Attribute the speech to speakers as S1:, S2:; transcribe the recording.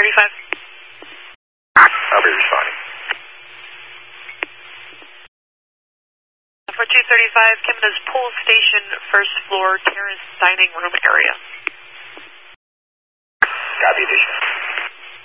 S1: 235.
S2: I'll be responding.
S1: For 235, Kimina's Pool Station, first floor, terrace, dining room area.
S2: Copy, addition.